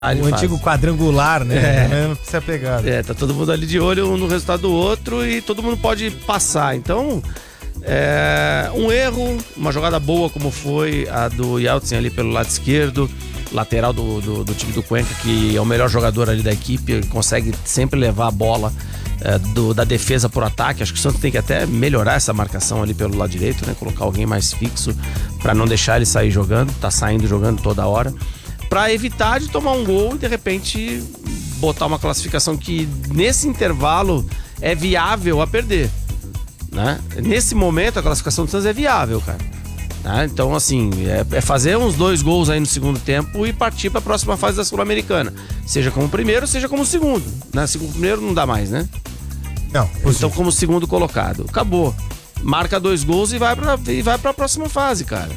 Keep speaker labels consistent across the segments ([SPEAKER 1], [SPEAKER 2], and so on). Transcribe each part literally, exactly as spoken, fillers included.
[SPEAKER 1] O antigo quadrangular, né?
[SPEAKER 2] É.
[SPEAKER 1] Precisa pegar.
[SPEAKER 2] É, tá todo mundo ali de olho no resultado do outro e todo mundo pode passar. Então, é, um erro, uma jogada boa como foi a do Yeltsin ali pelo lado esquerdo, lateral do, do, do time do Cuenca, que é o melhor jogador ali da equipe, consegue sempre levar a bola é, do, da defesa pro ataque. Acho que o Santos tem que até melhorar essa marcação ali pelo lado direito, né? Colocar alguém mais fixo para não deixar ele sair jogando, tá saindo jogando toda hora, para evitar de tomar um gol e de repente botar uma classificação que nesse intervalo é viável a perder, né? Nesse momento a classificação do Santos é viável, cara, né? Então assim, é, é fazer uns dois gols aí no segundo tempo e partir para a próxima fase da Sul-Americana, seja como primeiro, seja como segundo, né? Segundo, primeiro não dá mais, né?
[SPEAKER 1] Não, possível.
[SPEAKER 2] Então como segundo colocado, acabou, marca dois gols e vai para e vai para a próxima fase, cara.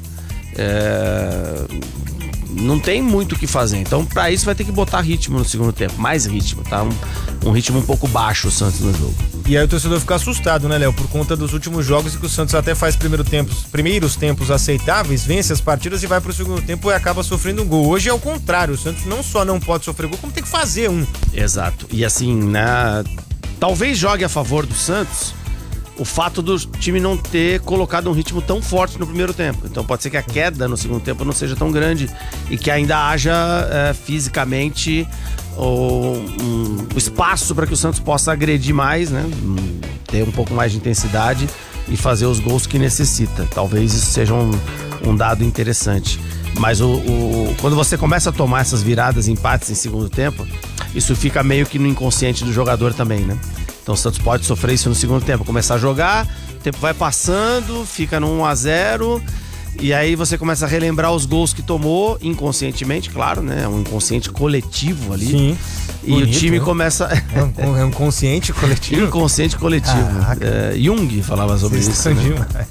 [SPEAKER 2] É... Não tem muito o que fazer. Então, pra isso, vai ter que botar ritmo no segundo tempo. Mais ritmo, tá? Um, um ritmo um pouco baixo o Santos no jogo.
[SPEAKER 1] E aí o torcedor fica assustado, né, Léo? Por conta dos últimos jogos em que o Santos até faz primeiro tempos, primeiros tempos aceitáveis, vence as partidas e vai pro segundo tempo e acaba sofrendo um gol. Hoje é o contrário. O Santos não só não pode sofrer gol, como tem que fazer um.
[SPEAKER 2] Exato. E assim, né? Talvez jogue a favor do Santos o fato do time não ter colocado um ritmo tão forte no primeiro tempo. Então pode ser que a queda no segundo tempo não seja tão grande e que ainda haja é, fisicamente o um, espaço para que o Santos possa agredir mais, né? Ter um pouco mais de intensidade e fazer os gols que necessita. Talvez isso seja um, um dado interessante. Mas o, o, quando você começa a tomar essas viradas, empates em segundo tempo, isso fica meio que no inconsciente do jogador também, né? Então o Santos pode sofrer isso no segundo tempo, começar a jogar, o tempo vai passando, fica no um a zero, e aí você começa a relembrar os gols que tomou, inconscientemente, claro, né? É um inconsciente coletivo ali.
[SPEAKER 1] Sim.
[SPEAKER 2] E
[SPEAKER 1] bonito,
[SPEAKER 2] o time
[SPEAKER 1] né?
[SPEAKER 2] começa...
[SPEAKER 1] É um, é um consciente coletivo?
[SPEAKER 2] Inconsciente coletivo. É, Jung falava sobre
[SPEAKER 1] Vocês
[SPEAKER 2] isso,
[SPEAKER 1] estão
[SPEAKER 2] né?
[SPEAKER 1] demais.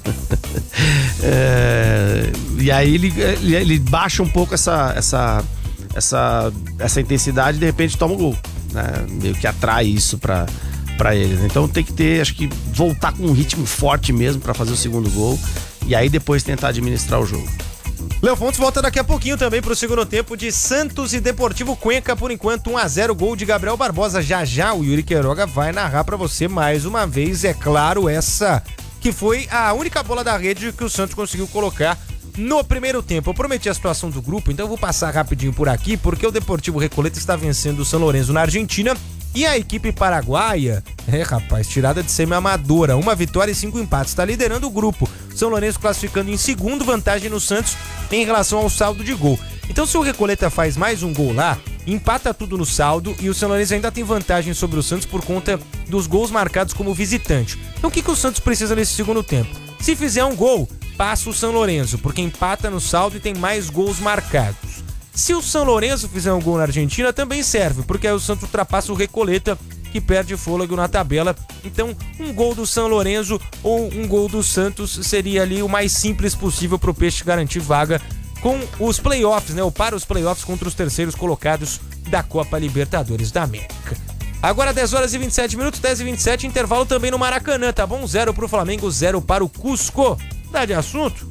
[SPEAKER 2] É, e aí ele, ele, ele baixa um pouco essa, essa, essa, essa intensidade e de repente toma o gol, né? Meio que atrai isso pra... pra eles. Então tem que ter, acho que voltar com um ritmo forte mesmo pra fazer o segundo gol e aí depois tentar administrar o jogo.
[SPEAKER 1] Léo Fontes volta daqui a pouquinho também pro segundo tempo de Santos e Deportivo Cuenca, por enquanto um a zero, gol de Gabriel Barbosa. Já já o Yuri Queiroga vai narrar pra você mais uma vez, é claro, essa que foi a única bola da rede que o Santos conseguiu colocar no primeiro tempo. Eu prometi a situação do grupo, então eu vou passar rapidinho por aqui, porque o Deportivo Recoleta está vencendo o São Lourenço na Argentina. E a equipe paraguaia, é rapaz, tirada de semi-amadora, uma vitória e cinco empates, está liderando o grupo. São Lourenço classificando em segundo, vantagem no Santos em relação ao saldo de gol. Então se o Recoleta faz mais um gol lá, empata tudo no saldo e o São Lourenço ainda tem vantagem sobre o Santos por conta dos gols marcados como visitante. Então o que, que o Santos precisa nesse segundo tempo? Se fizer um gol, passa o São Lourenço, porque empata no saldo e tem mais gols marcados. Se o São Lourenço fizer um gol na Argentina, também serve, porque aí o Santos ultrapassa o Recoleta, que perde fôlego na tabela. Então, um gol do São Lourenço ou um gol do Santos seria ali o mais simples possível para o Peixe garantir vaga com os playoffs, né? Ou para os playoffs contra os terceiros colocados da Copa Libertadores da América. Agora dez horas e vinte e sete minutos, dez e vinte e sete, intervalo também no Maracanã, tá bom? Zero para o Flamengo, zero para o Cusco. Dá de assunto?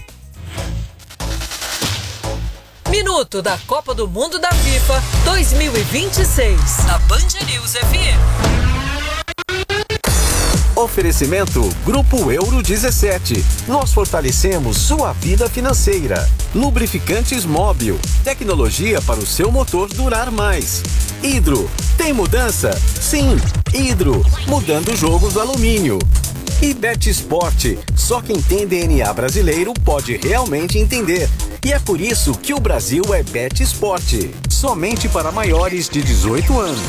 [SPEAKER 3] Minuto da Copa do Mundo da FIFA dois mil e vinte e seis, na Band News F M.
[SPEAKER 4] Oferecimento Grupo Euro dezessete. Nós fortalecemos sua vida financeira. Lubrificantes Móbil. Tecnologia para o seu motor durar mais. Hidro. Tem mudança? Sim. Hidro. Mudando o jogo do alumínio. E Betsport. Só quem tem D N A brasileiro pode realmente entender. E é por isso que o Brasil é Betsport. Somente para maiores de dezoito anos.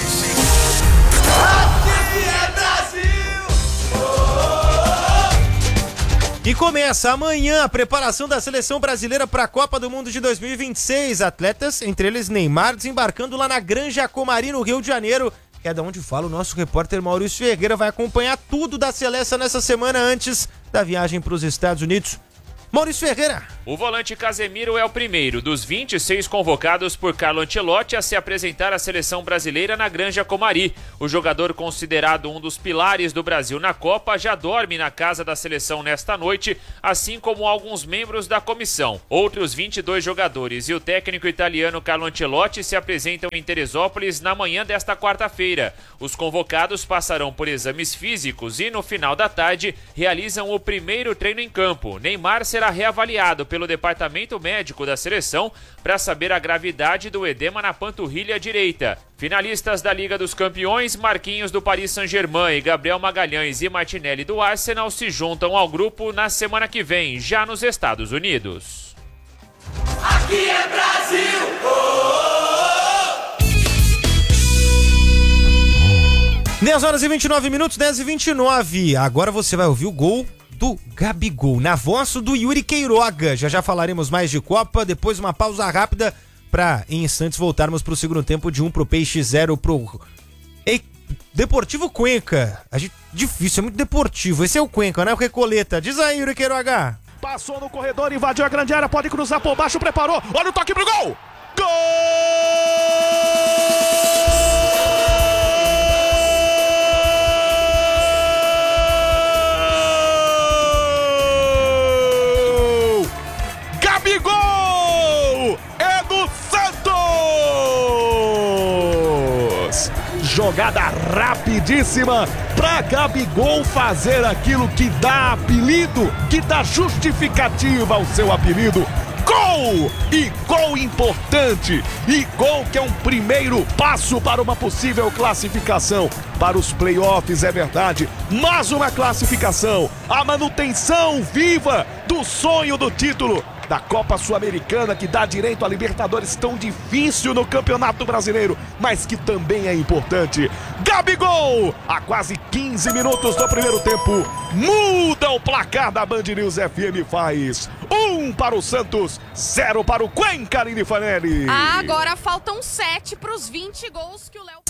[SPEAKER 1] E começa amanhã a preparação da seleção brasileira para a Copa do Mundo de dois mil e vinte e seis. Atletas, entre eles Neymar, desembarcando lá na Granja Comari, no Rio de Janeiro. Que é da onde fala o nosso repórter Maurício Ferreira. Vai acompanhar tudo da seleção nessa semana antes da viagem para os Estados Unidos. Maurício Ferreira.
[SPEAKER 5] O volante Casemiro é o primeiro dos vinte e seis convocados por Carlo Ancelotti a se apresentar à seleção brasileira na Granja Comari. O jogador, considerado um dos pilares do Brasil na Copa, já dorme na casa da seleção nesta noite, assim como alguns membros da comissão. Outros vinte e dois jogadores e o técnico italiano Carlo Ancelotti se apresentam em Teresópolis na manhã desta quarta-feira. Os convocados passarão por exames físicos e, no final da tarde, realizam o primeiro treino em campo. Neymar será reavaliado pelo departamento médico da seleção para saber a gravidade do edema na panturrilha direita. Finalistas da Liga dos Campeões, Marquinhos do Paris Saint-Germain e Gabriel Magalhães e Martinelli do Arsenal se juntam ao grupo na semana que vem, já nos Estados Unidos.
[SPEAKER 6] Aqui é Brasil! Oh, oh,
[SPEAKER 1] oh. dez horas e vinte e nove minutos, dez e vinte e nove. Agora você vai ouvir o gol do Gabigol, na voz do Yuri Queiroga. Já já falaremos mais de Copa, depois uma pausa rápida para em instantes voltarmos pro segundo tempo de um pro Peixe, zero pro Ei, Deportivo Cuenca. A gente, difícil, é muito deportivo. Esse é o Cuenca, não é o Recoleta. Diz aí, Yuri Queiroga.
[SPEAKER 7] Passou no corredor, invadiu a grande área, pode cruzar por baixo, preparou. Olha o toque pro gol! Gol! Gabigol! É do Santos! Jogada rapidíssima para Gabigol fazer aquilo que dá apelido, que dá justificativa ao seu apelido. Gol! E gol importante! E gol que é um primeiro passo para uma possível classificação para os playoffs, é verdade. Mais uma classificação, a manutenção viva do sonho do título da Copa Sul-Americana, que dá direito a Libertadores, tão difícil no Campeonato Brasileiro, mas que também é importante. Gabigol, a quase quinze minutos do primeiro tempo, muda o placar da Band News F M, faz um para o Santos, zero para o Cuenca, Aline Fanelli.
[SPEAKER 8] Ah, agora faltam sete para os vinte gols que o Léo...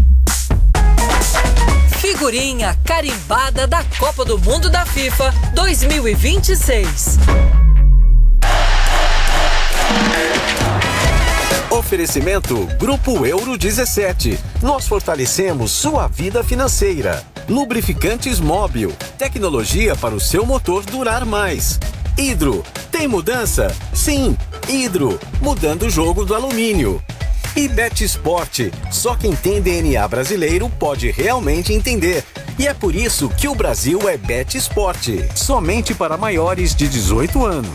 [SPEAKER 3] Figurinha carimbada da Copa do Mundo da FIFA dois mil e vinte e seis.
[SPEAKER 4] Oferecimento Grupo Euro dezessete. Nós fortalecemos sua vida financeira. Lubrificantes Móbil. Tecnologia para o seu motor durar mais. Hidro. Tem mudança? Sim. Hidro. Mudando o jogo do alumínio. E Betsport. Só quem tem D N A brasileiro pode realmente entender. E é por isso que o Brasil é Betsport. Somente para maiores de dezoito anos.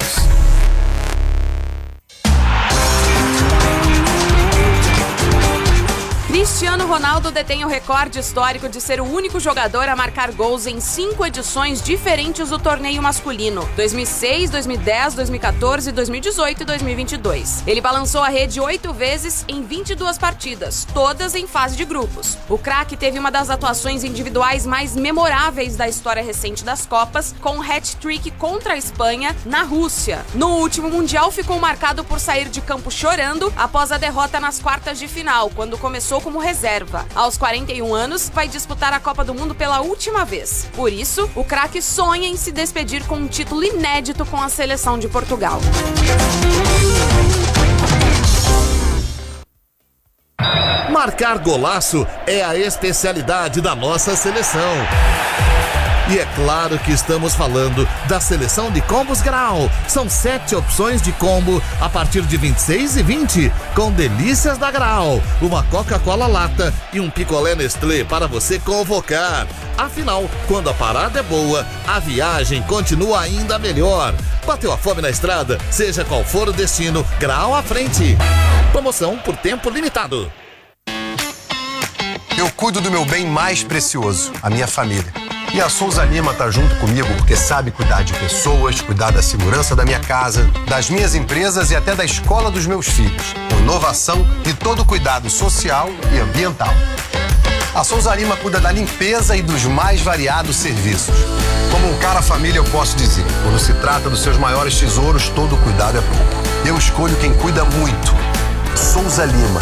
[SPEAKER 8] Cristiano Ronaldo detém o recorde histórico de ser o único jogador a marcar gols em cinco edições diferentes do torneio masculino: dois mil e seis, dois mil e dez, dois mil e quatorze, dois mil e dezoito e dois mil e vinte e dois. Ele balançou a rede oito vezes em vinte e duas partidas, todas em fase de grupos. O craque teve uma das atuações individuais mais memoráveis da história recente das Copas, com um hat-trick contra a Espanha na Rússia. No último Mundial, ficou marcado por sair de campo chorando após a derrota nas quartas de final, quando começou como reserva. Aos quarenta e um anos, vai disputar a Copa do Mundo pela última vez. Por isso, o craque sonha em se despedir com um título inédito com a seleção de Portugal.
[SPEAKER 9] Marcar golaço é a especialidade da nossa seleção. E é claro que estamos falando da seleção de combos Grau. São sete opções de combo a partir de vinte e seis e vinte, com delícias da Grau, uma Coca-Cola lata e um picolé Nestlé para você convocar. Afinal, quando a parada é boa, a viagem continua ainda melhor. Bateu a fome na estrada? Seja qual for o destino, Grau à frente. Promoção por tempo limitado.
[SPEAKER 10] Eu cuido do meu bem mais precioso, a minha família. E a Souza Lima tá junto comigo porque sabe cuidar de pessoas, cuidar da segurança da minha casa, das minhas empresas e até da escola dos meus filhos. Com inovação e todo cuidado social e ambiental. A Souza Lima cuida da limpeza e dos mais variados serviços. Como um cara família, eu posso dizer, quando se trata dos seus maiores tesouros, todo cuidado é pouco. Eu escolho quem cuida muito. Souza Lima.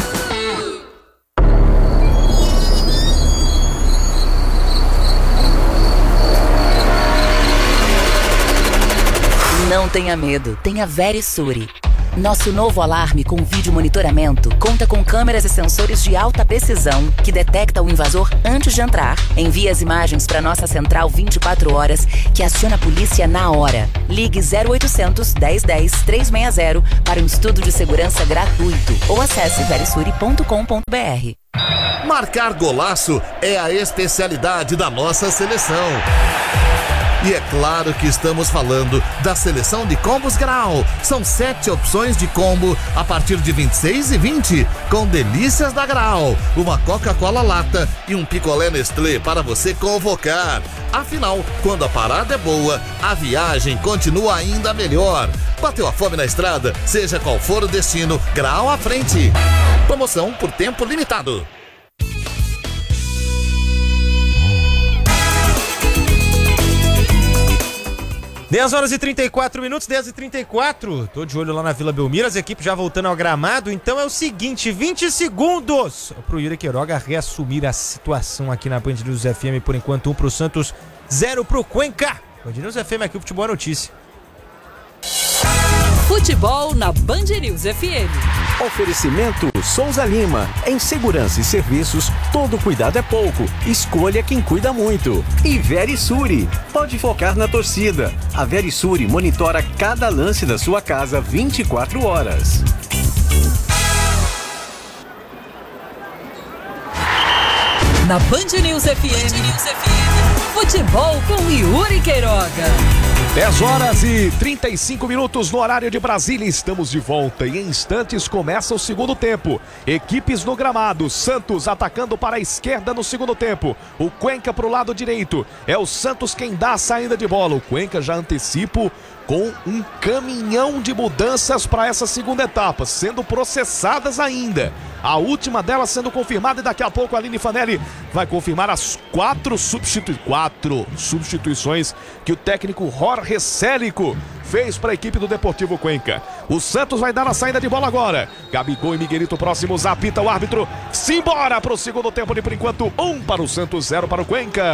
[SPEAKER 11] Não tenha medo, tenha Verisuri. Nosso novo alarme com vídeo monitoramento conta com câmeras e sensores de alta precisão que detecta o invasor antes de entrar, envia as imagens para nossa central vinte e quatro horas, que aciona a polícia na hora. Ligue zero oitocentos, dez dez, trezentos e sessenta para um estudo de segurança gratuito ou acesse verisuri ponto com ponto br.
[SPEAKER 9] Marcar golaço é a especialidade da nossa seleção. E é claro que estamos falando da seleção de combos Grau. São sete opções de combo a partir de vinte e seis e vinte, com delícias da Grau, uma Coca-Cola lata e um picolé Nestlé para você convocar. Afinal, quando a parada é boa, a viagem continua ainda melhor. Bateu a fome na estrada? Seja qual for o destino, Grau à frente. Promoção por tempo limitado.
[SPEAKER 1] dez horas e trinta e quatro minutos, dez e trinta e quatro. Tô de olho lá na Vila Belmiro, as equipes já voltando ao gramado. Então é o seguinte, vinte segundos pro Yuri Queiroga reassumir a situação aqui na Band News F M. Por enquanto, um pro Santos, zero pro Cuenca. Band News F M aqui, o futebol é notícia.
[SPEAKER 3] Futebol na Band News F M.
[SPEAKER 4] Oferecimento Souza Lima. Em segurança e serviços, todo cuidado é pouco. Escolha quem cuida muito. E Verisuri. Pode focar na torcida. A Verisuri monitora cada lance da sua casa vinte e quatro horas.
[SPEAKER 3] Na Band News F M, Band News F M. Futebol com Yuri Queiroga.
[SPEAKER 7] dez horas e trinta e cinco minutos no horário de Brasília. Estamos de volta e em instantes começa o segundo tempo. Equipes no gramado. Santos atacando para a esquerda no segundo tempo. O Cuenca para o lado direito. É o Santos quem dá a saída de bola. O Cuenca já antecipo com um caminhão de mudanças para essa segunda etapa, sendo processadas ainda. A última delas sendo confirmada e daqui a pouco a Aline Fanelli vai confirmar as quatro, substitui... quatro substituições que o técnico Jorge Célico fez para a equipe do Deportivo Cuenca. O Santos vai dar a saída de bola agora. Gabigol e Miguelito próximos, apita o árbitro. Simbora para o segundo tempo de por enquanto. Um para o Santos, zero para o Cuenca.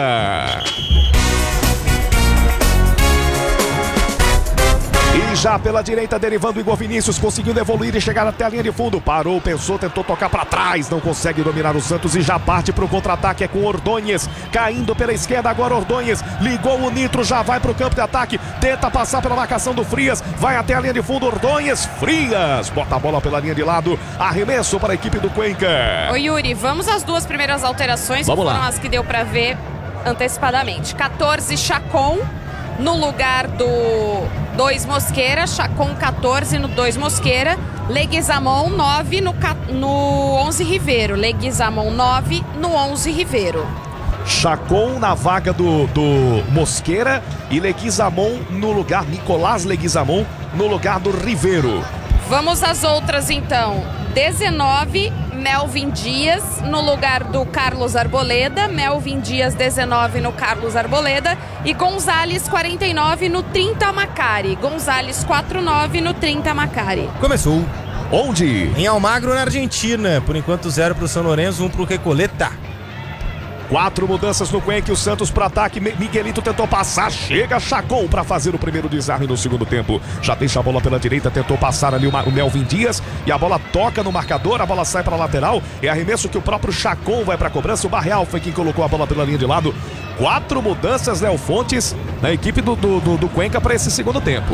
[SPEAKER 7] E já pela direita, derivando Igor Vinícius, conseguindo evoluir e chegar até a linha de fundo. Parou, pensou, tentou tocar para trás, não consegue dominar o Santos e já parte para o contra-ataque. É com Ordonhes, caindo pela esquerda agora Ordonhes, ligou o Nitro, já vai para o campo de ataque, tenta passar pela marcação do Frias, vai até a linha de fundo, Ordonhes, Frias, bota a bola pela linha de lado, arremesso para a equipe do Cuenca.
[SPEAKER 8] Ô Yuri, vamos às duas primeiras alterações,
[SPEAKER 7] vamos
[SPEAKER 8] que foram
[SPEAKER 7] lá.
[SPEAKER 8] as que deu para ver antecipadamente. quatorze, Chacon no lugar do dois Mosqueira, Chacon quatorze no dois Mosqueira, Leguizamon nove no, no onze Ribeiro, Leguizamon nove no onze Ribeiro.
[SPEAKER 7] Chacon na vaga do, do Mosqueira e Leguizamon no lugar, Nicolás Leguizamon no lugar do Ribeiro.
[SPEAKER 8] Vamos às outras então. dezenove, Melvin Dias no lugar do Carlos Arboleda, Melvin Dias dezenove no Carlos Arboleda e Gonzalez quarenta e nove no trinta Macari. Gonzalez quarenta e nove no trinta Macari.
[SPEAKER 1] Começou.
[SPEAKER 7] Onde?
[SPEAKER 1] Em Almagro, na Argentina. Por enquanto, zero pro São Lourenço, um pro Recoleta.
[SPEAKER 7] Quatro mudanças no Cuenca, o Santos para ataque, Miguelito tentou passar, chega Chacon para fazer o primeiro desarme no segundo tempo, já deixa a bola pela direita, tentou passar ali o Melvin Dias e a bola toca no marcador, a bola sai para a lateral, é arremesso que o próprio Chacon vai para a cobrança, o Barreal foi quem colocou a bola pela linha de lado. Quatro mudanças, Léo Fontes, na equipe do, do, do, do Cuenca para esse segundo tempo.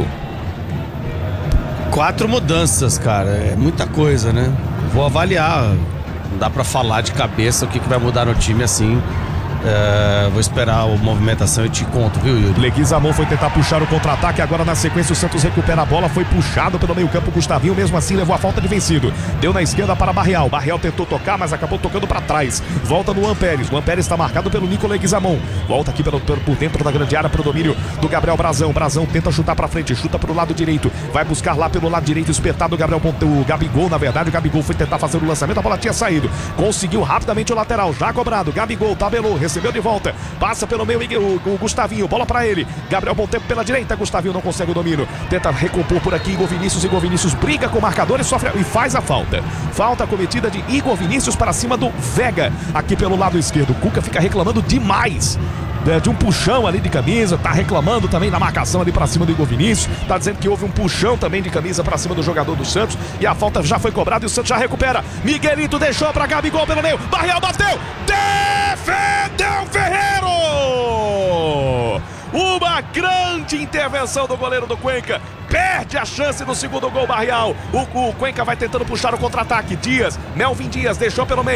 [SPEAKER 2] Quatro mudanças, cara, é muita coisa, né? Vou avaliar. Não dá pra falar de cabeça o que, que vai mudar no time assim. É, vou esperar a movimentação e te conto, viu, Yuri?
[SPEAKER 7] Leguizamon foi tentar puxar o contra-ataque. Agora na sequência o Santos recupera a bola. Foi puxado pelo meio campo. Gustavinho mesmo assim levou a falta de vencido. Deu na esquerda para Barreal. Barreal tentou tocar, mas acabou tocando para trás. Volta no Luan Pérez. Luan Pérez está marcado pelo Nico Leguizamon. Volta aqui pelo, por dentro da grande área para o domínio do Gabriel Brazão. Brazão tenta chutar para frente. Chuta para o lado direito. Vai buscar lá pelo lado direito. Espetado o Gabriel Ponte, o Gabigol, na verdade. O Gabigol foi tentar fazer o lançamento. A bola tinha saído. Conseguiu rapidamente o lateral. Já cobrado. Gabigol tabelou. Recebeu de volta. Passa pelo meio o, o Gustavinho, bola pra ele. Gabriel Bontempo pela direita, Gustavinho não consegue o domínio. Tenta recompor por aqui Igor Vinícius. Igor Vinícius briga com o marcador e sofre e faz a falta. Falta cometida de Igor Vinícius para cima do Vega, aqui pelo lado esquerdo. O Cuca fica reclamando demais é, de um puxão ali de camisa, tá reclamando também da marcação ali pra cima do Igor Vinícius, tá dizendo que houve um puxão também de camisa pra cima do jogador do Santos, e a falta já foi cobrada e o Santos já recupera. Miguelito deixou pra Gabigol pelo meio, Barreal bateu, defendeu Ferreiro! Uma grande intervenção do goleiro do Cuenca. Perde a chance do segundo gol, Barreal. O, o Cuenca vai tentando puxar o contra-ataque. Dias, Melvin Dias deixou pelo meio.